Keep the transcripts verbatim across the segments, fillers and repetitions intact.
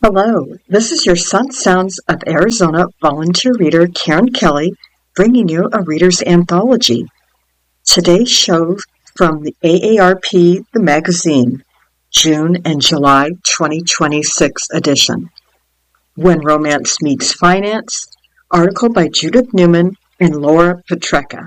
Hello, this is your Sun Sounds of Arizona volunteer reader Karen Kelly bringing you a reader's anthology. Today's show from the A A R P, the magazine, June and July twenty twenty-six edition. When Romance Meets Finance, article by Judith Newman and Laura Petrecka.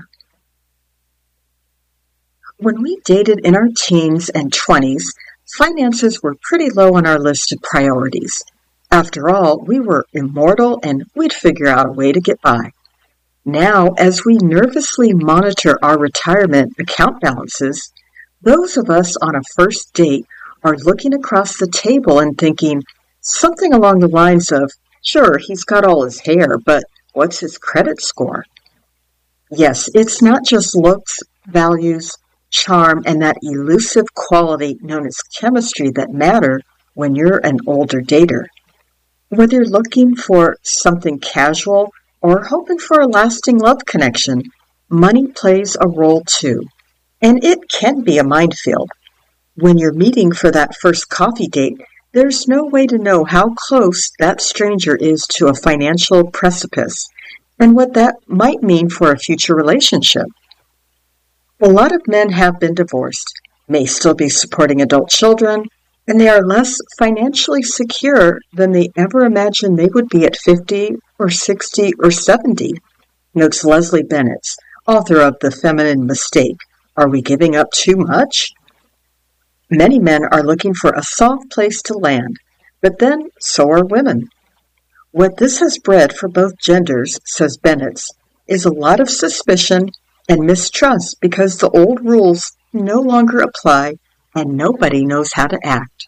When we dated in our teens and twenties, finances were pretty low on our list of priorities. After all, we were immortal and we'd figure out a way to get by. Now, as we nervously monitor our retirement account balances, those of us on a first date are looking across the table and thinking something along the lines of, sure, he's got all his hair, but what's his credit score? Yes, it's not just looks, values, charm, and that elusive quality known as chemistry that matter when you're an older dater. Whether you're looking for something casual or hoping for a lasting love connection, money plays a role too. And it can be a minefield. When you're meeting for that first coffee date, there's no way to know how close that stranger is to a financial precipice and what that might mean for a future relationship. A lot of men have been divorced, may still be supporting adult children, and they are less financially secure than they ever imagined they would be at fifty or sixty or seventy, notes Leslie Bennett, author of The Feminine Mistake. Are we giving up too much? Many men are looking for a soft place to land, but then so are women. What this has bred for both genders, says Bennett, is a lot of suspicion and mistrust because the old rules no longer apply and nobody knows how to act.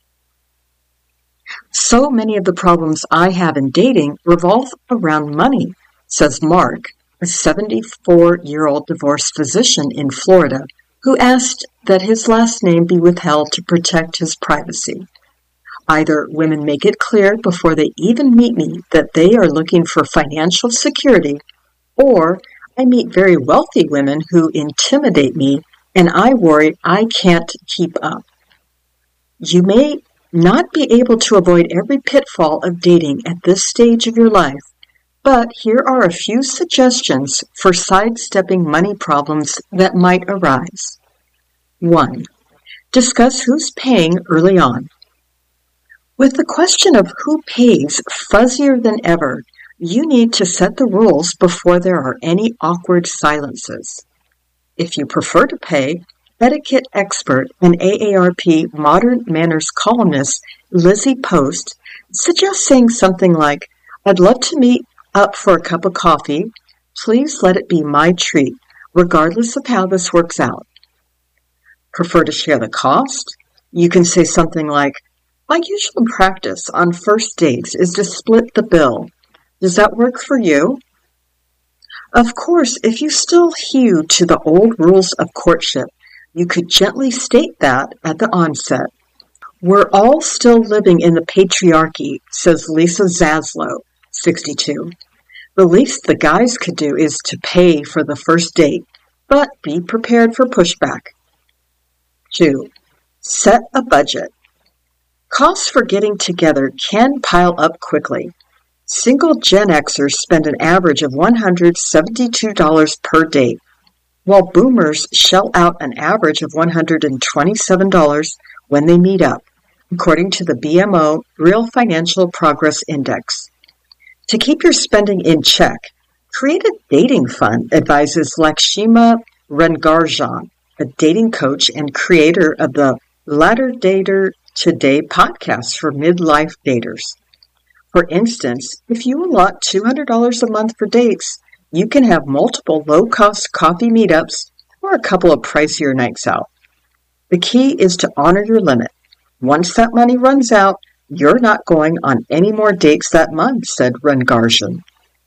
So many of the problems I have in dating revolve around money, says Mark, a seventy-four-year-old divorced physician in Florida who asked that his last name be withheld to protect his privacy. Either women make it clear before they even meet me that they are looking for financial security, or I meet very wealthy women who intimidate me and I worry I can't keep up. You may not be able to avoid every pitfall of dating at this stage of your life, but here are a few suggestions for sidestepping money problems that might arise. one. Discuss who's paying early on. With the question of who pays fuzzier than ever, you need to set the rules before there are any awkward silences. If you prefer to pay, etiquette expert and A A R P Modern Manners columnist Lizzie Post suggests saying something like, I'd love to meet up for a cup of coffee. Please let it be my treat, regardless of how this works out. Prefer to share the cost? You can say something like, my usual practice on first dates is to split the bill. Does that work for you? Of course, if you still hew to the old rules of courtship, you could gently state that at the onset. We're all still living in the patriarchy, says Lisa Zaslow, sixty-two. The least the guys could do is to pay for the first date, but be prepared for pushback. two. Set a budget. Costs for getting together can pile up quickly. Single Gen Xers spend an average of one hundred seventy-two dollars per date, while boomers shell out an average of one hundred twenty-seven dollars when they meet up, according to the B M O Real Financial Progress Index. To keep your spending in check, create a dating fund, advises Lakshima Rangarjan, a dating coach and creator of the Ladder Dater Today podcast for midlife daters. For instance, if you allot two hundred dollars a month for dates, you can have multiple low-cost coffee meetups or a couple of pricier nights out. The key is to honor your limit. Once that money runs out, you're not going on any more dates that month, said Rangarjan.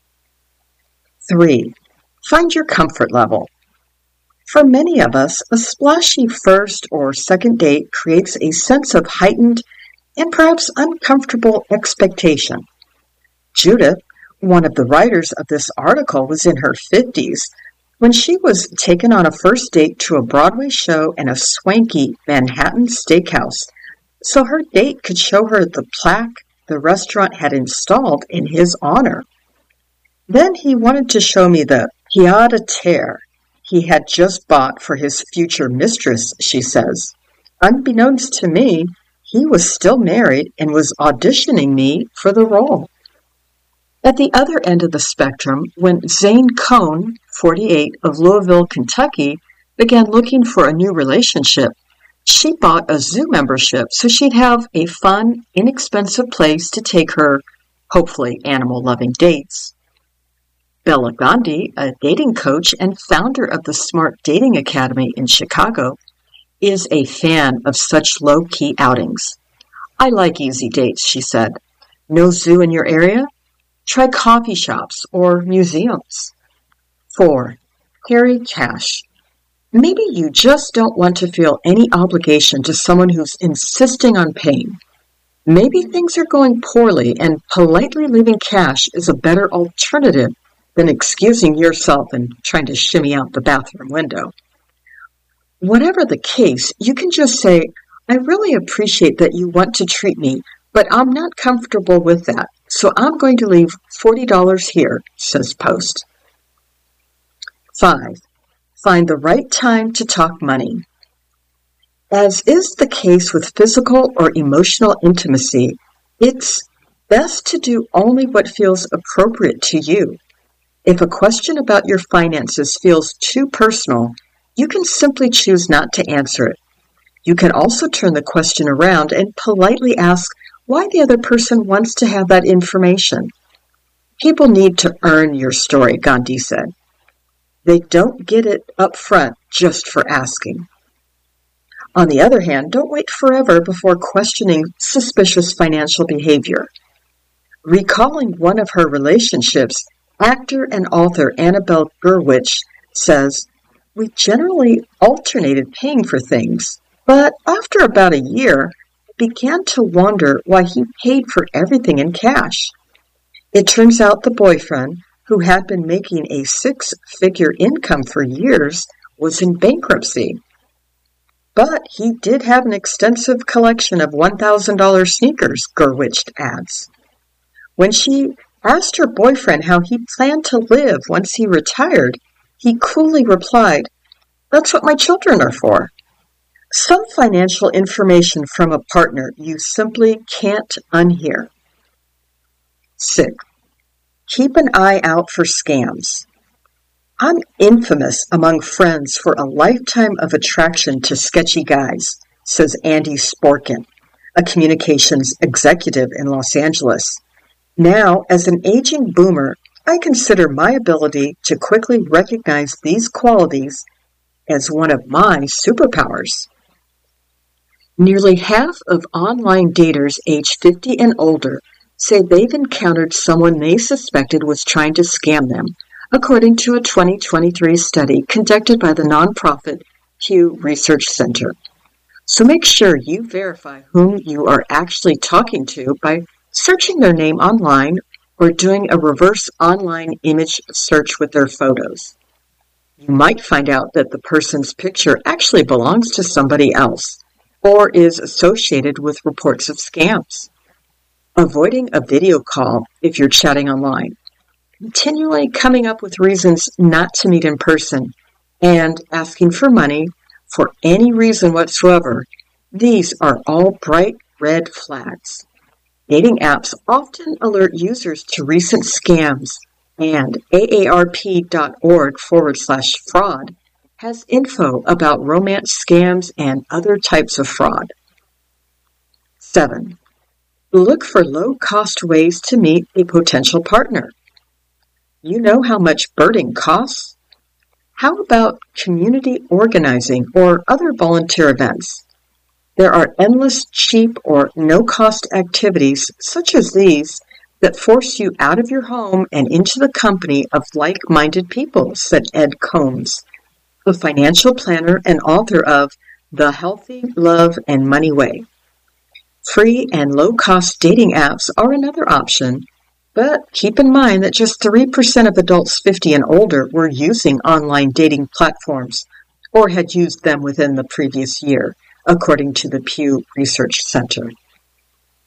three. Find your comfort level. For many of us, a splashy first or second date creates a sense of heightened and perhaps uncomfortable expectation. Judith, one of the writers of this article, was in her fifties when she was taken on a first date to a Broadway show and a swanky Manhattan steakhouse so her date could show her the plaque the restaurant had installed in his honor. Then he wanted to show me the pied-à-terre he had just bought for his future mistress, she says. Unbeknownst to me, he was still married and was auditioning me for the role. At the other end of the spectrum, when Zane Cohn, forty-eight, of Louisville, Kentucky, began looking for a new relationship, she bought a zoo membership so she'd have a fun, inexpensive place to take her, hopefully animal-loving dates. Bella Gandhi, a dating coach and founder of the Smart Dating Academy in Chicago, is a fan of such low-key outings. I like easy dates, she said. No zoo in your area? Try coffee shops or museums. Four. Harry Cash. Maybe you just don't want to feel any obligation to someone who's insisting on paying. Maybe things are going poorly and politely leaving cash is a better alternative than excusing yourself and trying to shimmy out the bathroom window. Whatever the case, you can just say, I really appreciate that you want to treat me, but I'm not comfortable with that, so I'm going to leave forty dollars here, says Post. Five. Find the right time to talk money. As is the case with physical or emotional intimacy, it's best to do only what feels appropriate to you. If a question about your finances feels too personal, you can simply choose not to answer it. You can also turn the question around and politely ask why the other person wants to have that information. People need to earn your story, Gandhi said. They don't get it up front just for asking. On the other hand, don't wait forever before questioning suspicious financial behavior. Recalling one of her relationships, actor and author Annabelle Gurwitch says, we generally alternated paying for things, but after about a year, I began to wonder why he paid for everything in cash. It turns out the boyfriend, who had been making a six-figure income for years, was in bankruptcy. But he did have an extensive collection of one thousand dollars sneakers, Gurwitch adds. When she asked her boyfriend how he planned to live once he retired, he coolly replied, that's what my children are for. Some financial information from a partner you simply can't unhear. Six. Keep an eye out for scams. I'm infamous among friends for a lifetime of attraction to sketchy guys, says Andy Sporkin, a communications executive in Los Angeles. Now, as an aging boomer, I consider my ability to quickly recognize these qualities as one of my superpowers. Nearly half of online daters aged fifty and older say they've encountered someone they suspected was trying to scam them, according to a twenty twenty-three study conducted by the nonprofit Pew Research Center. So make sure you verify whom you are actually talking to by searching their name online or doing a reverse online image search with their photos. You might find out that the person's picture actually belongs to somebody else or is associated with reports of scams. Avoiding a video call if you're chatting online, continually coming up with reasons not to meet in person, and asking for money for any reason whatsoever, these are all bright red flags. Dating apps often alert users to recent scams, and A A R P dot org forward slash fraud has info about romance scams and other types of fraud. Seven. Look for low-cost ways to meet a potential partner. You know how much birding costs? How about community organizing or other volunteer events? There are endless cheap or no-cost activities such as these that force you out of your home and into the company of like-minded people, said Ed Combs, a financial planner and author of The Healthy Love and Money Way. Free and low-cost dating apps are another option, but keep in mind that just three percent of adults fifty and older were using online dating platforms or had used them within the previous year, according to the Pew Research Center.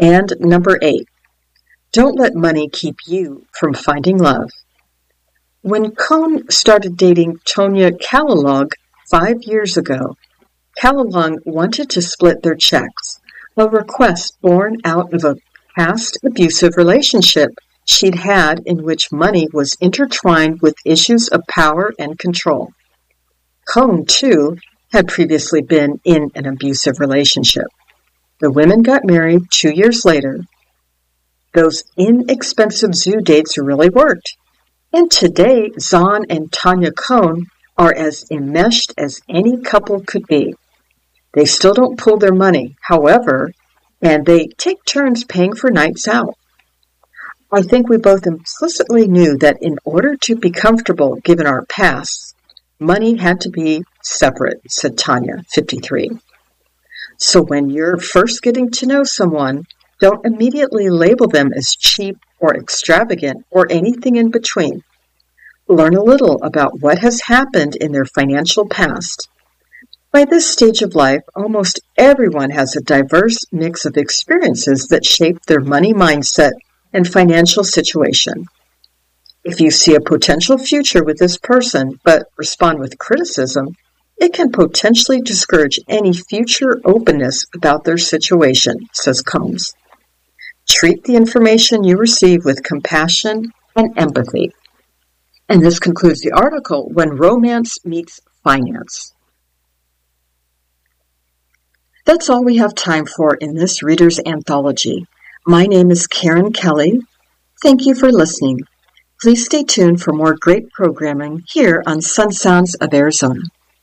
And number eight, don't let money keep you from finding love. When Cohn started dating Tonya Callalong five years ago, Callalong wanted to split their checks, a request born out of a past abusive relationship she'd had in which money was intertwined with issues of power and control. Cohn, too, had previously been in an abusive relationship. The women got married two years later. Those inexpensive zoo dates really worked. And today, Zahn and Tanya Cohn are as enmeshed as any couple could be. They still don't pool their money, however, and they take turns paying for nights out. I think we both implicitly knew that in order to be comfortable given our pasts, money had to be separate, said Tanya, fifty-three. So when you're first getting to know someone, don't immediately label them as cheap or extravagant or anything in between. Learn a little about what has happened in their financial past. By this stage of life, almost everyone has a diverse mix of experiences that shape their money mindset and financial situation. If you see a potential future with this person but respond with criticism, it can potentially discourage any future openness about their situation, says Combs. Treat the information you receive with compassion and empathy. And this concludes the article, When Romance Meets Finance. That's all we have time for in this Reader's Anthology. My name is Karen Kelly. Thank you for listening. Please stay tuned for more great programming here on Sun Sounds of Arizona.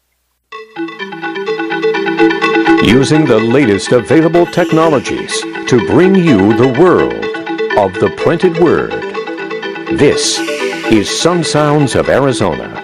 Using the latest available technologies to bring you the world of the printed word. This is Sun Sounds of Arizona.